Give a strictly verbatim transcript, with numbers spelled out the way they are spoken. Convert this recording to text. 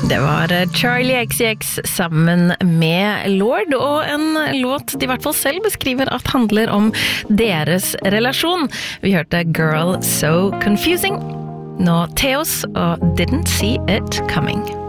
Det var Charlie X C X sammen med Lord, og en låt de i hvert fall selv beskriver at handler om deres relasjon. Vi hørte Girl So Confusing, nå Theos og Didn't See It Coming.